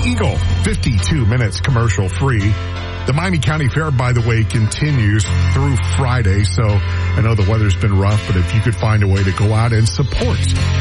Eagle, 52 minutes commercial free. The Miami County Fair, by the way, continues through Friday. So I know the weather's been rough, but if you could find a way to go out and support